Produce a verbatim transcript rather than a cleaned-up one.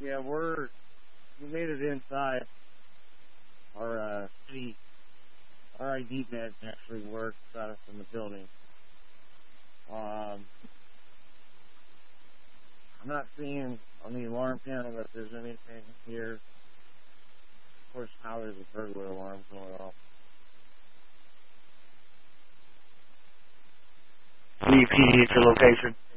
Yeah, we're we made it inside. Our uh, city, our I D badge actually works got us in the building. Um, I'm not seeing on the alarm panel that there's anything here. Of course, how there's a burglar alarm going off. C P D at your location.